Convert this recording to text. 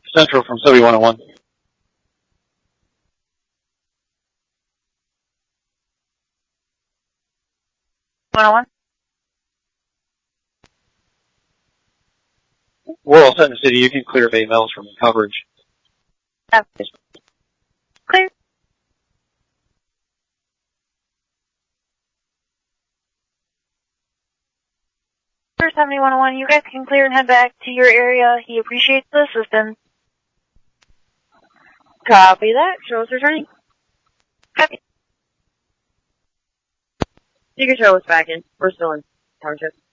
Central from 7101. 101? We're all set in the city. You can clear Bay Mills from coverage. Clear. For 7101, you guys can clear and head back to your area. He appreciates the assistance. Copy that. Show us returning. Copy. You can show us back in. We're still in township.